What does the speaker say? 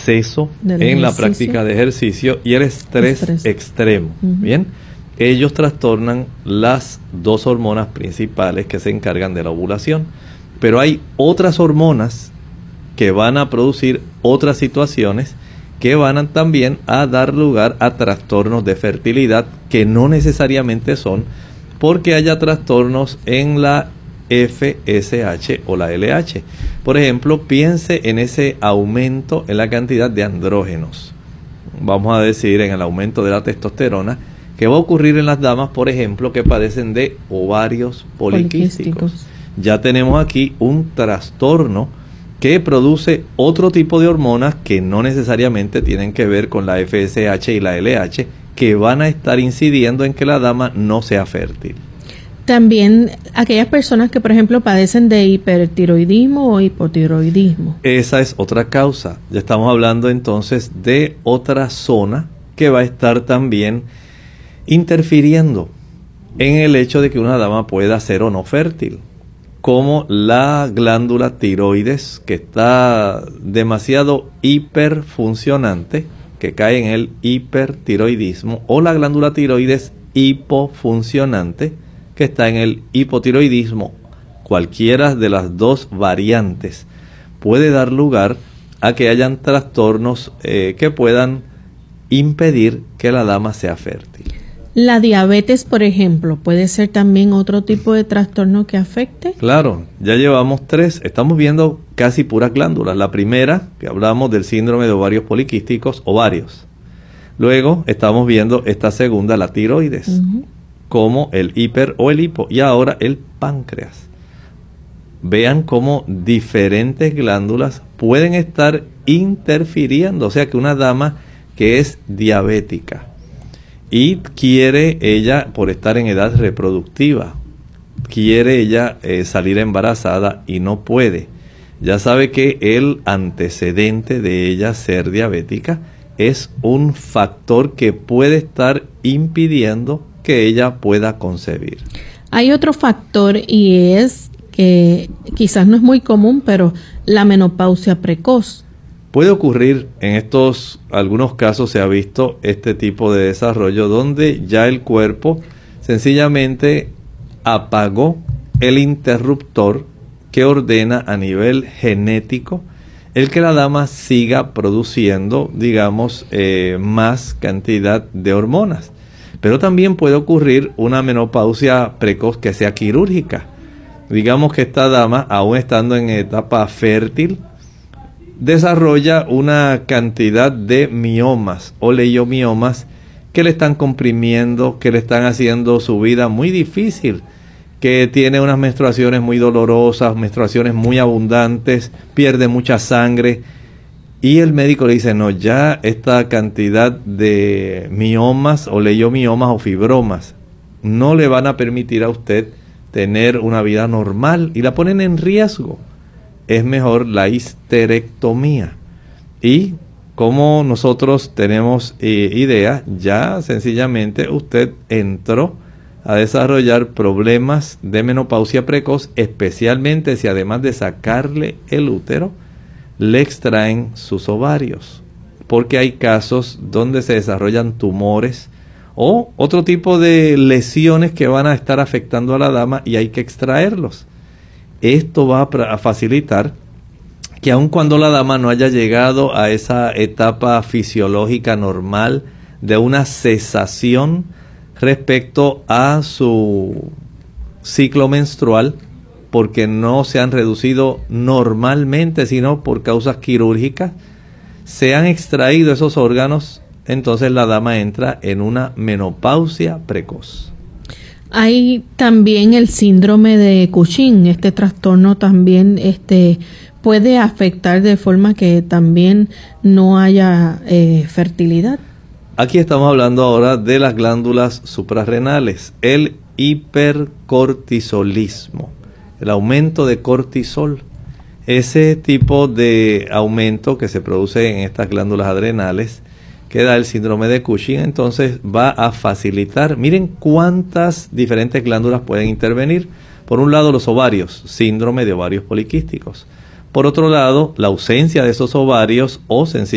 exceso en la práctica de ejercicio y el estrés extremo. Bien, ellos trastornan las dos hormonas principales que se encargan de la ovulación, pero hay otras hormonas que van a producir otras situaciones que van también a dar lugar a trastornos de fertilidad que no necesariamente son porque haya trastornos en la FSH o la LH. Por ejemplo, piense en ese aumento en la cantidad de andrógenos. Vamos a decir en el aumento de la testosterona que va a ocurrir en las damas, por ejemplo, que padecen de ovarios poliquísticos. Ya tenemos aquí un trastorno que produce otro tipo de hormonas que no necesariamente tienen que ver con la FSH y la LH, que van a estar incidiendo en que la dama no sea fértil. También aquellas personas que, por ejemplo, padecen de hipertiroidismo o hipotiroidismo. Esa es otra causa. Ya estamos hablando entonces de otra zona que va a estar también interfiriendo en el hecho de que una dama pueda ser o no fértil, como la glándula tiroides, que está demasiado hiperfuncionante, que cae en el hipertiroidismo, o la glándula tiroides hipofuncionante, que está en el hipotiroidismo. Cualquiera de las dos variantes puede dar lugar a que hayan trastornos que puedan impedir que la dama sea fértil. ¿La diabetes, por ejemplo, puede ser también otro tipo de trastorno que afecte? Claro, ya llevamos 3. Estamos viendo casi puras glándulas. La primera, que hablamos del síndrome de ovarios poliquísticos, ovarios. Luego estamos viendo esta segunda, la tiroides, como el hiper o el hipo. Y ahora el páncreas. Vean cómo diferentes glándulas pueden estar interfiriendo. O sea que una dama que es diabética y quiere ella, por estar en edad reproductiva, quiere ella salir embarazada y no puede. Ya sabe que el antecedente de ella ser diabética es un factor que puede estar impidiendo que ella pueda concebir. Hay otro factor y es que quizás no es muy común, pero la menopausia precoz. Puede ocurrir, en algunos casos se ha visto este tipo de desarrollo donde ya el cuerpo sencillamente apagó el interruptor que ordena a nivel genético el que la dama siga produciendo, digamos, más cantidad de hormonas. Pero también puede ocurrir una menopausia precoz que sea quirúrgica. Digamos que esta dama, aún estando en etapa fértil, desarrolla una cantidad de miomas o leiomiomas que le están comprimiendo, que le están haciendo su vida muy difícil, que tiene unas menstruaciones muy dolorosas, menstruaciones muy abundantes, pierde mucha sangre y el médico le dice, no, ya esta cantidad de miomas o leiomiomas o fibromas no le van a permitir a usted tener una vida normal y la ponen en riesgo. Es mejor la histerectomía. Y como nosotros tenemos idea, ya sencillamente usted entró a desarrollar problemas de menopausia precoz, especialmente si además de sacarle el útero, le extraen sus ovarios. Porque hay casos donde se desarrollan tumores o otro tipo de lesiones que van a estar afectando a la dama y hay que extraerlos. Esto va a facilitar que aun cuando la dama no haya llegado a esa etapa fisiológica normal de una cesación respecto a su ciclo menstrual, porque no se han reducido normalmente, sino por causas quirúrgicas, se han extraído esos órganos, entonces la dama entra en una menopausia precoz. Hay también el síndrome de Cushing. Este trastorno también puede afectar de forma que también no haya fertilidad. Aquí estamos hablando ahora de las glándulas suprarrenales, el hipercortisolismo, el aumento de cortisol. Ese tipo de aumento que se produce en estas glándulas adrenales que da el síndrome de Cushing, entonces va a facilitar. Miren cuántas diferentes glándulas pueden intervenir. Por un lado, los ovarios, síndrome de ovarios poliquísticos. Por otro lado, la ausencia de esos ovarios o sencillamente